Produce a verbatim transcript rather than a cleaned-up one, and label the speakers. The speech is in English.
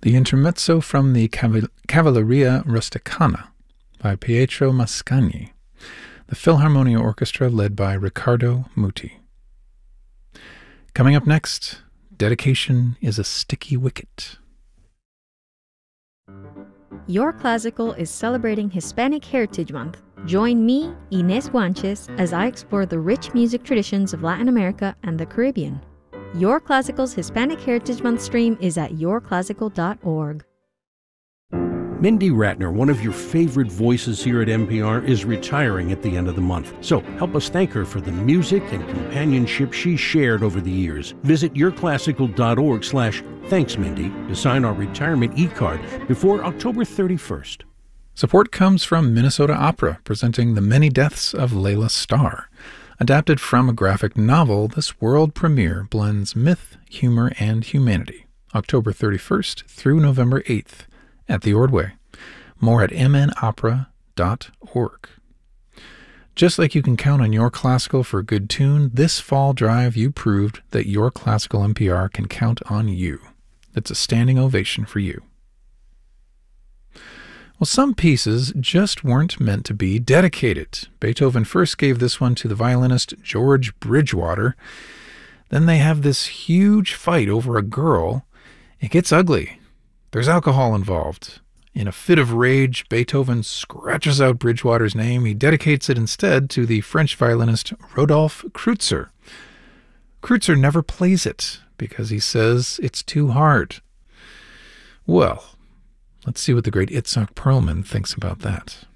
Speaker 1: The Intermezzo from the Caval- Cavalleria Rusticana by Pietro Mascagni, the Philharmonia Orchestra led by Riccardo Muti. Coming up next, Dedication is a Sticky Wicket.
Speaker 2: Your Classical is celebrating Hispanic Heritage Month. Join me, Inés Guanches, as I explore the rich music traditions of Latin America and the Caribbean. Your Classical's Hispanic Heritage Month stream is at your classical dot org.
Speaker 3: Mindy Ratner, one of your favorite voices here at N P R, is retiring at the end of the month. So help us thank her for the music and companionship she shared over the years. Visit your classical dot org slash thanks Mindy to sign our retirement e-card before October thirty-first.
Speaker 1: Support comes from Minnesota Opera, presenting The Many Deaths of Layla Starr. Adapted from a graphic novel, this world premiere blends myth, humor, and humanity. October thirty-first through November eighth at the Ordway. More at m n opera dot org. Just like you can count on Your Classical for a good tune, this fall drive you proved that Your Classical N P R can count on you. It's a standing ovation for you. Well, some pieces just weren't meant to be dedicated. Beethoven first gave this one to the violinist George Bridgewater. Then they have this huge fight over a girl. It gets ugly. There's alcohol involved. In a fit of rage, Beethoven scratches out Bridgewater's name. He dedicates it instead to the French violinist Rodolphe Kreutzer. Kreutzer never plays it because he says it's too hard. Well, let's see what the great Itzhak Perlman thinks about that.